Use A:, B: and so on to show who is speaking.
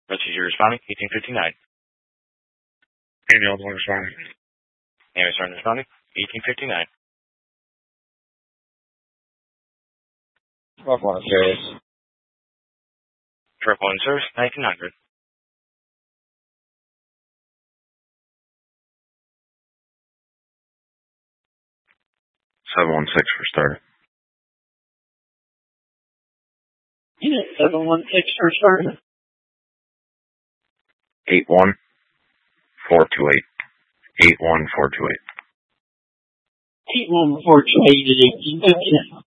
A: Procedure responding, 1859.
B: Ambulance responding.
A: Ambulance responding, 1859.
B: Rough one serious.
A: Triple in service, 1900.
B: For start.
C: Unit 716 for start.
B: 81428. 81428.
C: 81428 is 1859.